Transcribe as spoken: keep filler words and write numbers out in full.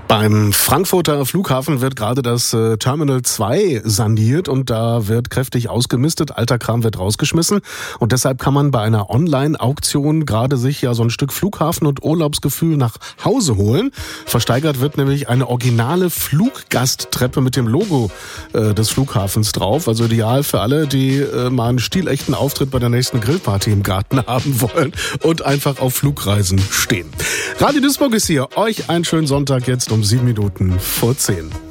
Beim Frankfurter Flughafen wird gerade das äh, Terminal zwei saniert und da wird kräftig ausgemistet. Alter Kram wird rausgeschmissen und deshalb kann man bei einer Online-Auktion gerade sich ja so ein Stück Flughafen- und Urlaubsgefühl nach Hause holen. Versteigert wird nämlich eine originale Fluggasttreppe mit dem Logo äh, des Flughafens drauf. Also ideal für alle, die äh, mal einen stilechten Auftritt bei der nächsten Grillparty im Garten haben wollen und einfach auf Flugreisen stehen. Radio Duisburg ist hier. Euch einen schönen Sonntag jetzt um sieben Minuten vor zehn.